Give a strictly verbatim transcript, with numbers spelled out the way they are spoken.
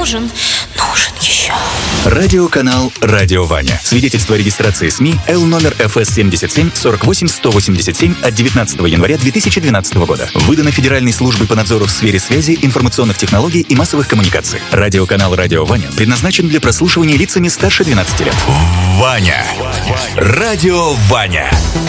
нужен, нужен еще. Радиоканал «Радио Ваня». Свидетельство о регистрации СМИ Л номер эф эс семьдесят семь сорок восемь сто восемьдесят семь от девятнадцатого января две тысячи двенадцатого года. Выдано Федеральной службой по надзору в сфере связи, информационных технологий и массовых коммуникаций. Радиоканал «Радио Ваня» предназначен для прослушивания лицами старше двенадцати лет. Ваня. Радио Ваня.